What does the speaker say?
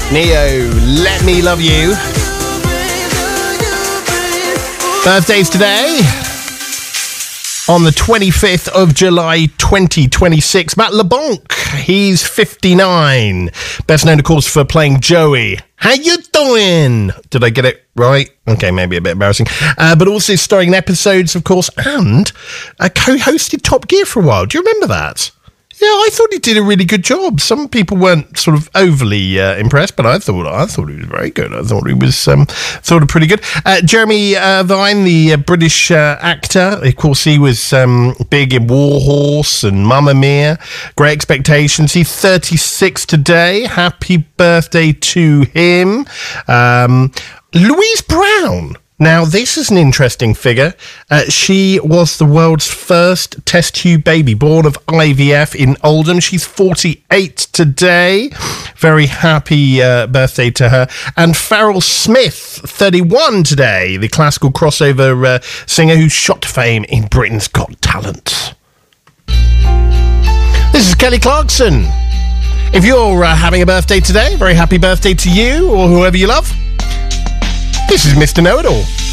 Neo, Let Me Love You. Birthdays today. On the 25th of July 2026, Matt LeBlanc, he's 59. Best known, of course, for playing Joey. How you doing? Did I get it right? Okay, maybe a bit embarrassing. But also starring in episodes, of course, and co-hosted Top Gear for a while. Do you remember that? Yeah, I thought he did a really good job. Some people weren't sort of overly impressed, but I thought he was very good. I thought he was pretty good. Jeremy Vine, the British actor, of course, he was big in War Horse and Mamma Mia. Great Expectations. He's 36 today. Happy birthday to him. Louise Brown. Now, this is an interesting figure. She was the world's first test tube baby, born of IVF in Oldham. She's 48 today. Very happy birthday to her. And Farrell Smith, 31 today, the classical crossover singer who shot to fame in Britain's Got Talent. This is Kelly Clarkson. If you're having a birthday today, very happy birthday to you or whoever you love. This is Mr. Know-It-All.